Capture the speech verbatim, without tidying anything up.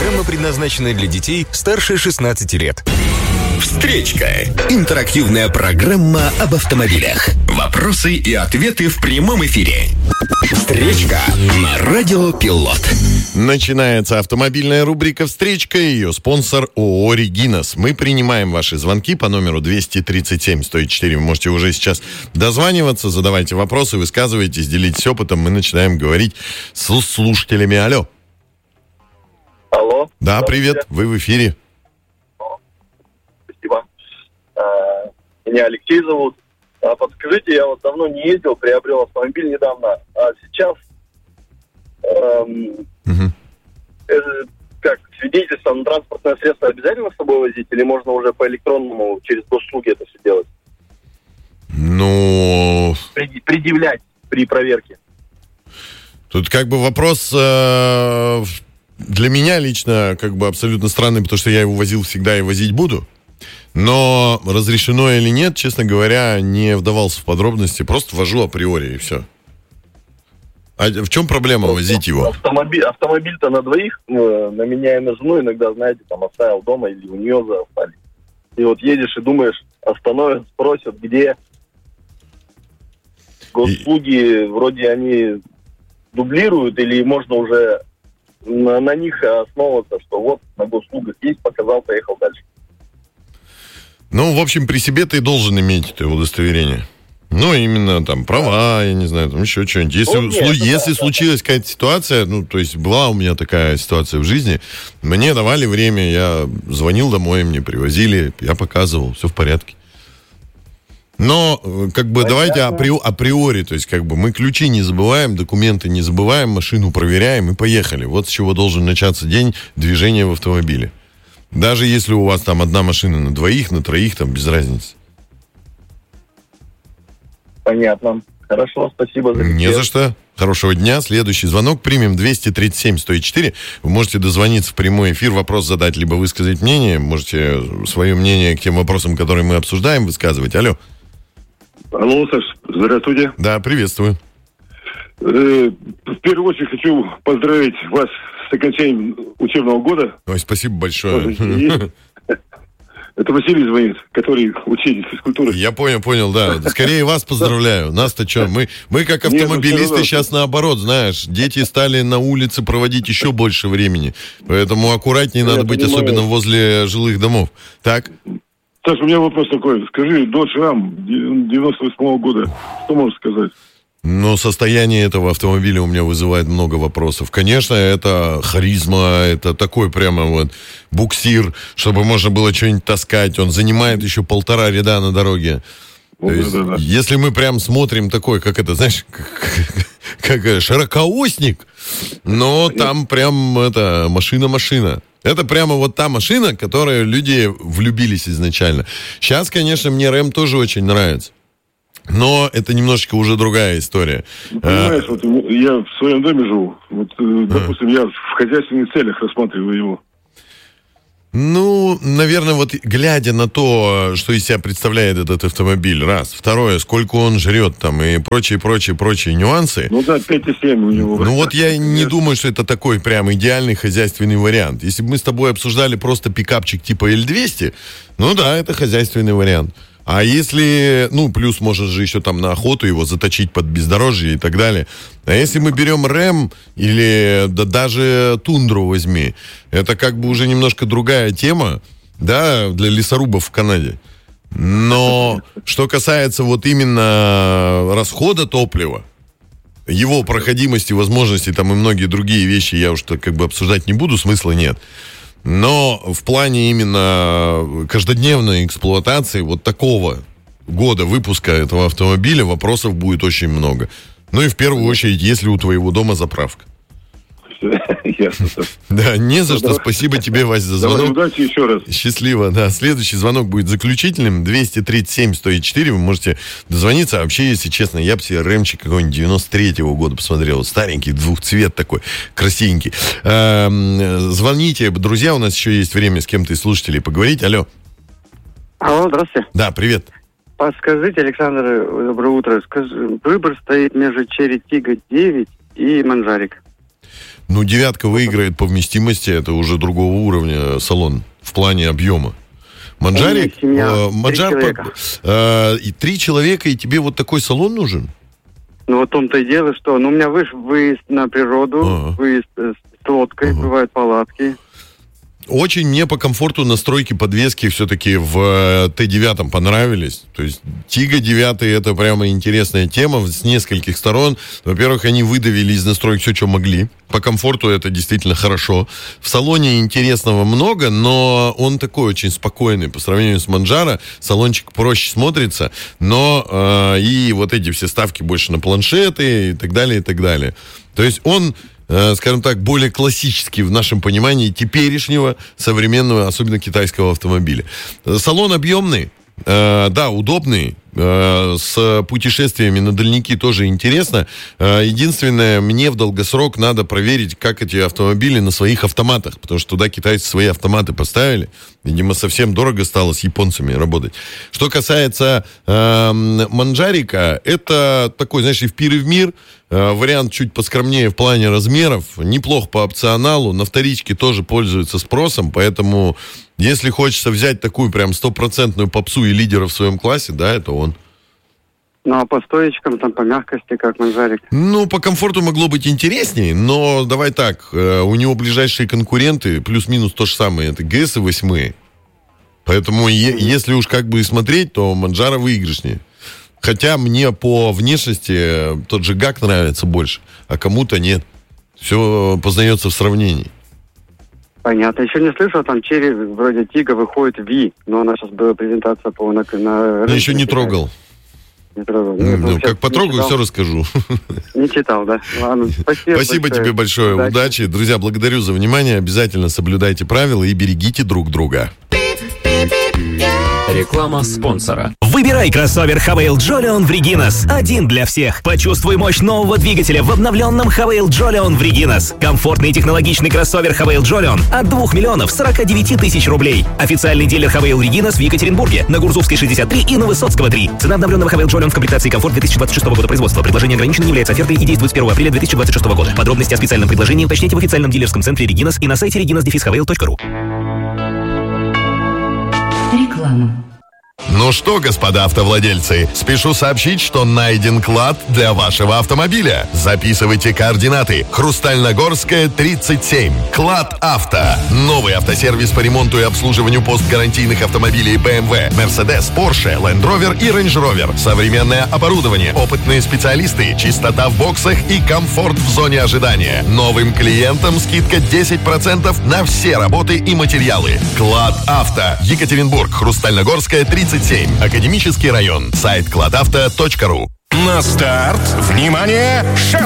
Программа предназначена для детей старше шестнадцати лет. Встречка. Интерактивная программа об автомобилях. Вопросы и ответы в прямом эфире. Встречка на Радио Пилот. Начинается автомобильная рубрика «Встречка». Ее спонсор ООО «Регинас». Мы принимаем ваши звонки по номеру двести тридцать семь сто четыре. Вы можете уже сейчас дозваниваться, задавайте вопросы, высказывайтесь, делитесь опытом. Мы начинаем говорить с слушателями. Алло. Алло. Да, привет. Вы в эфире. Спасибо. А, меня Алексей зовут. А, подскажите, я вот давно не ездил, приобрел автомобиль недавно. А сейчас эм, угу. э, как свидетельство на транспортное средство обязательно с собой возить? Или можно уже по электронному через госуслуги это все делать? Ну... Пред, предъявлять при проверке. Тут как бы вопрос... Э, для меня лично как бы абсолютно странный, потому что я его возил всегда и возить буду. Но разрешено или нет, честно говоря, не вдавался в подробности. Просто вожу априори, и все. А в чем проблема возить его? Автомобиль, автомобиль-то на двоих, на меня и на жену иногда, знаете, там оставил дома или у нее остались. И вот едешь и думаешь, остановят, спросят, где. Госуслуги, и... вроде они дублируют, или можно уже на, на них основываться, что вот на госуслугах есть, показал, поехал дальше. Ну, в общем, при себе ты должен иметь это удостоверение. Ну, именно там права, я не знаю, там еще что-нибудь. Если, ну, нет, слу- если да, случилась да. какая-то ситуация, ну, то есть была у меня такая ситуация в жизни, мне давали время, я звонил домой, мне привозили, я показывал, все в порядке. Но, как бы, понятно. Давайте апри- априори, то есть, как бы, мы ключи не забываем, документы не забываем, машину проверяем и поехали. Вот с чего должен начаться день движения в автомобиле. Даже если у вас там одна машина на двоих, на троих, там без разницы. Понятно. Хорошо, спасибо за Не за что. Хорошего дня. Следующий звонок примем двести тридцать семь сто четыре. Вы можете дозвониться в прямой эфир, вопрос задать, либо высказать мнение. Можете свое мнение к тем вопросам, которые мы обсуждаем, высказывать. Алло. Алло, Саш, здравствуйте. Да, приветствую. Э, в первую очередь хочу поздравить вас с окончанием учебного года. Ой, спасибо большое. Это Василий звонит, который учитель физкультуры. Я понял, понял, да. Скорее вас поздравляю. Нас-то что? Мы, мы как автомобилисты сейчас наоборот, знаешь, дети стали на улице проводить еще больше времени. Поэтому аккуратнее надо быть, особенно возле жилых домов. Так? Саша, у меня вопрос такой. Скажи, Dodge Ram девяносто восьмого года, что можешь сказать? Но состояние этого автомобиля у меня вызывает много вопросов. Конечно, это харизма, это такой прямо вот буксир, чтобы можно было что-нибудь таскать. Он занимает еще полтора ряда на дороге. Вот, То есть, да, да. если мы прям смотрим такой, как это, знаешь, как, как широкоосник, но там прям это машина-машина. Это прямо вот та машина, в которой люди влюбились изначально. Сейчас, конечно, мне Рэм тоже очень нравится. Но это немножечко уже другая история. Понимаешь, а, вот я в своем доме живу. Вот, допустим, а. я в хозяйственных целях рассматриваю его. Ну, наверное, вот глядя на то, что из себя представляет этот автомобиль, раз. Второе, сколько он жрет там и прочие, прочие, прочие нюансы. Ну да, пять и семь у него. Ну вот я не думаю, что это такой прям идеальный хозяйственный вариант. Если бы мы с тобой обсуждали просто пикапчик типа эль двести, ну да, это хозяйственный вариант. А если, ну, плюс можешь же еще там на охоту его заточить под бездорожье и так далее. А если мы берем Рэм или да, даже Тундру возьми, это как бы уже немножко другая тема, да, для лесорубов в Канаде. Но что касается вот именно расхода топлива, его проходимости, возможностей там и многие другие вещи я уж так как бы обсуждать не буду, смысла нет. Но в плане именно каждодневной эксплуатации вот такого года выпуска этого автомобиля вопросов будет очень много. Ну и в первую очередь, если у твоего дома заправка. Ясно. Да, не за что. Спасибо тебе, Вась, за звонок. Удачи еще раз. Счастливо, да. Следующий звонок будет заключительным. двести тридцать семь сто четыре. Вы можете дозвониться. А вообще, если честно, я бы себе Рэмчик какой-нибудь девяносто третьего года посмотрел. Старенький, двухцвет такой, красивенький. Звоните, друзья, у нас еще есть время с кем-то из слушателей поговорить. Алло. Алло, здравствуйте. Да, привет. Подскажите, Александр, доброе утро. Скажи, выбор стоит между Черри Тига девять и Манжарик. Ну, девятка выиграет по вместимости, это уже другого уровня салон в плане объема. Манджарик, семья, э, Манджар, три человека. э, и три человека, и тебе вот такой салон нужен? Ну, вот в том-то и дело, что... Ну, у меня выш, выезд на природу, Ага. выезд э, с лодкой, Ага. бывают палатки. Очень мне по комфорту настройки подвески все-таки в Т девять понравились. То есть Тига девять это прямо интересная тема с нескольких сторон. Во-первых, они выдавили из настроек все, что могли. По комфорту это действительно хорошо. В салоне интересного много, но он такой очень спокойный по сравнению с Манджаро. Салончик проще смотрится, но э, и вот эти все ставки больше на планшеты и так далее, и так далее. То есть он, скажем так, более классический в нашем понимании теперешнего современного, особенно китайского автомобиля. Салон объемный, э, да, удобный, э, с путешествиями на дальники тоже интересно. Э, единственное, мне в долгосрок надо проверить, как эти автомобили на своих автоматах, потому что туда китайцы свои автоматы поставили. Видимо, совсем дорого стало с японцами работать. Что касается э, Манджарика, это такой, знаешь, и в пир, и в мир. Э, вариант чуть поскромнее в плане размеров. Неплох по опционалу. На вторичке тоже пользуется спросом. Поэтому, если хочется взять такую прям стопроцентную попсу и лидера в своем классе, да, это он. Ну, а по стоечкам, там, по мягкости, как Манджарик. Ну, по комфорту могло быть интереснее, но давай так, э, у него ближайшие конкуренты плюс-минус то же самое, это ГС и восьмые. Поэтому е- если уж как бы смотреть, то Манджаро выигрышнее. Хотя мне по внешности тот же ГАК нравится больше, а кому-то нет. Все познается в сравнении. Понятно. Еще не слышал, там Черри, вроде Тига, выходит Ви, но она сейчас была презентация по на, на Я еще не трогал. Не трогал. Ну, Ну, как потрогаю, все расскажу. Не читал, да. Ладно, спасибо. Спасибо большое. тебе большое. Удачи. Удачи. Друзья, благодарю за внимание. Обязательно соблюдайте правила и берегите друг друга. Реклама спонсора. Выбирай кроссовер Хавейл Джолион в Регинас. Один для всех. Почувствуй мощь нового двигателя в обновленном Хавейл Джолион в Регинас. Комфортный и технологичный кроссовер Хавейл Джолион от двух миллионов сорока девяти тысяч рублей. Официальный дилер Хавейл Регинас в Екатеринбурге. На Гурзувской шестьдесят три и на Высоцкого три. Цена обновленного Хавейл Джолион в комплектации комфорт две тысячи двадцать шестого года производства. Предложение ограничено, не является офертой и действует с первого апреля две тысячи двадцать шестого года. Подробности о специальном предложении уточните в официальном дилерском центре Регинас и на сайте регинас дефис хавейл точка ру. Реклама. Ну что, господа автовладельцы, спешу сообщить, что найден клад для вашего автомобиля. Записывайте координаты. Хрустальногорская, тридцать семь. Клад Авто. Новый автосервис по ремонту и обслуживанию постгарантийных автомобилей бэ эм вэ, Mercedes, Porsche, Land Rover и Range Rover. Современное оборудование, опытные специалисты, чистота в боксах и комфорт в зоне ожидания. Новым клиентам скидка десять процентов на все работы и материалы. Клад Авто. Екатеринбург, Хрустальногорская, тридцать семь. Академический район. Сайт клад авто точка ру. На старт. Внимание! Шеф!